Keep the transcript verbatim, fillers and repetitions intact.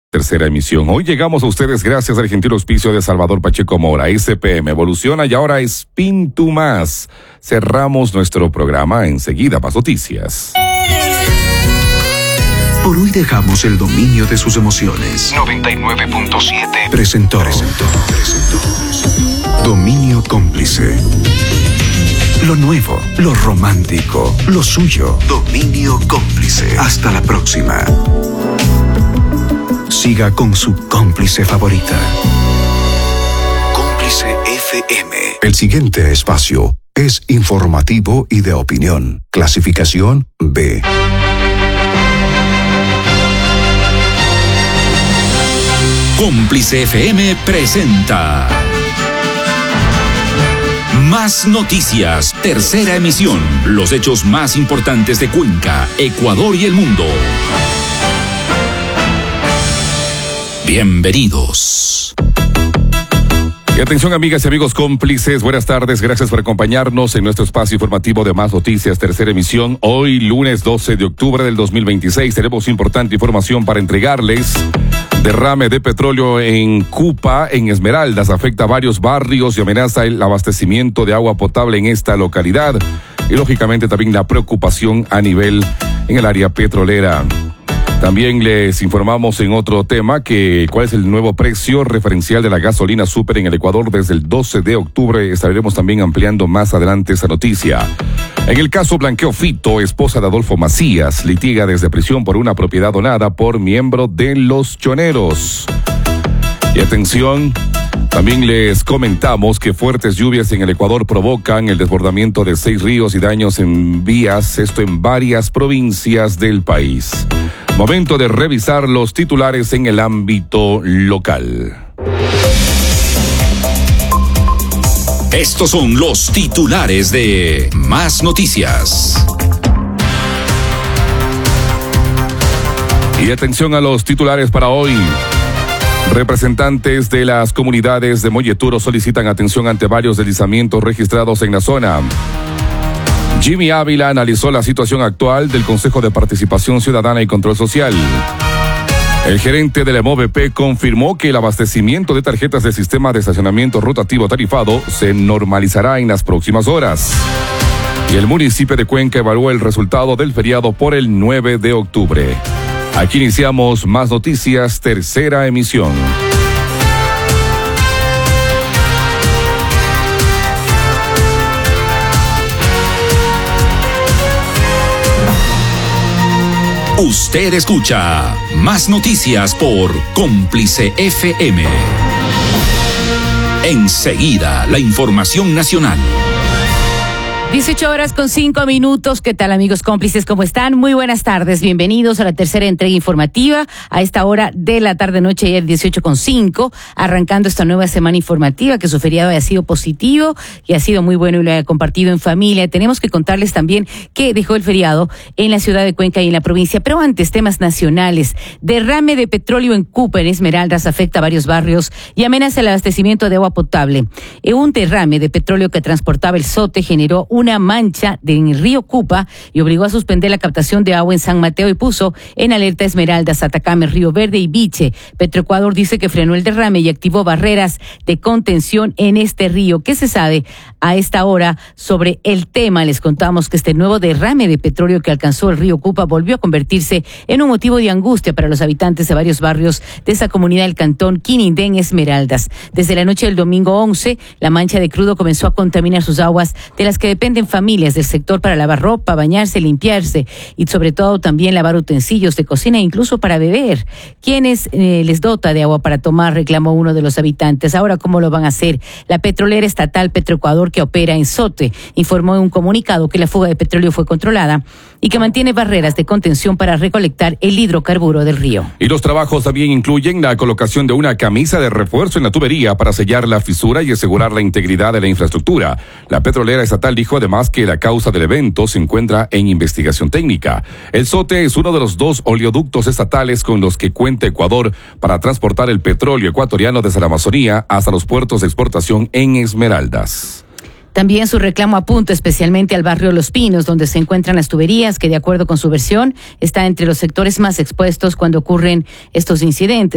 Tercera emisión. Hoy llegamos a ustedes gracias al gentil auspicio de Salvador Pacheco Mora. S P M evoluciona y ahora es Pintu Más. Cerramos nuestro programa. Enseguida, más noticias. Por hoy dejamos el dominio de sus emociones. noventa y nueve punto siete Presentó. Presentó. Presentó. Dominio cómplice. Lo nuevo, lo romántico, lo suyo. Dominio cómplice. Hasta la próxima. Siga con su cómplice favorita. Cómplice F M. El siguiente espacio es informativo y de opinión. Clasificación B. Cómplice F M presenta Más Noticias, tercera emisión. Los hechos más importantes de Cuenca, Ecuador y el mundo. Bienvenidos. Y atención, amigas y amigos cómplices, buenas tardes, gracias por acompañarnos en nuestro espacio informativo de Más Noticias, tercera emisión. Hoy, lunes doce de octubre del dos mil veintiséis, tenemos importante información para entregarles. Derrame de petróleo en Cupa, en Esmeraldas, afecta a varios barrios y amenaza el abastecimiento de agua potable en esta localidad. Y lógicamente también la preocupación a nivel en el área petrolera. También les informamos en otro tema que cuál es el nuevo precio referencial de la gasolina súper en el Ecuador desde el doce de octubre. Estaremos también ampliando más adelante esa noticia. En el caso Blanqueo Fito, esposa de Adolfo Macías, litiga desde prisión por una propiedad donada por miembro de los Choneros. Y atención, también les comentamos que fuertes lluvias en el Ecuador provocan el desbordamiento de seis ríos y daños en vías, esto en varias provincias del país. Momento de revisar los titulares en el ámbito local. Estos son los titulares de Más Noticias. Y atención a los titulares para hoy. Representantes de las comunidades de Molleturo solicitan atención ante varios deslizamientos registrados en la zona. Jimmy Ávila analizó la situación actual del Consejo de Participación Ciudadana y Control Social. El gerente del EMOVP confirmó que el abastecimiento de tarjetas del sistema de estacionamiento rotativo tarifado se normalizará en las próximas horas. Y el municipio de Cuenca evaluó el resultado del feriado por el nueve de octubre. Aquí iniciamos Más Noticias, tercera emisión. Usted escucha Más Noticias por Cómplice F M. Enseguida, la información nacional. dieciocho horas con cinco minutos. ¿Qué tal, amigos cómplices? ¿Cómo están? Muy buenas tardes. Bienvenidos a la tercera entrega informativa a esta hora de la tarde-noche, ayer dieciocho con cinco, arrancando esta nueva semana informativa, que su feriado haya sido positivo y ha sido muy bueno y lo haya compartido en familia. Tenemos que contarles también que dejó el feriado en la ciudad de Cuenca y en la provincia. Pero antes, temas nacionales. Derrame de petróleo en Cupa, en Esmeraldas, afecta a varios barrios y amenaza el abastecimiento de agua potable. Un derrame de petróleo que transportaba el Sote generó un una mancha en el río Cupa y obligó a suspender la captación de agua en San Mateo y puso en alerta Esmeraldas, Atacama, Río Verde y Biche. Petroecuador dice que frenó el derrame y activó barreras de contención en este río. ¿Qué se sabe a esta hora sobre el tema? Les contamos que este nuevo derrame de petróleo que alcanzó el río Cupa volvió a convertirse en un motivo de angustia para los habitantes de varios barrios de esa comunidad del cantón Quinindé, en Esmeraldas. Desde la noche del domingo once, la mancha de crudo comenzó a contaminar sus aguas, de las que dependen familias del sector para lavar ropa, bañarse, limpiarse y sobre todo también lavar utensilios de cocina e incluso para beber. ¿Quiénes eh, les dota de agua para tomar?, reclamó uno de los habitantes. Ahora, ¿cómo lo van a hacer? La petrolera estatal Petroecuador, que opera en Sote, informó en un comunicado que la fuga de petróleo fue controlada y que mantiene barreras de contención para recolectar el hidrocarburo del río. Y los trabajos también incluyen la colocación de una camisa de refuerzo en la tubería para sellar la fisura y asegurar la integridad de la infraestructura. La petrolera estatal dijo además que la causa del evento se encuentra en investigación técnica. El Sote es uno de los dos oleoductos estatales con los que cuenta Ecuador para transportar el petróleo ecuatoriano desde la Amazonía hasta los puertos de exportación en Esmeraldas. También su reclamo apunta especialmente al barrio Los Pinos, donde se encuentran las tuberías, que de acuerdo con su versión está entre los sectores más expuestos cuando ocurren estos incidentes.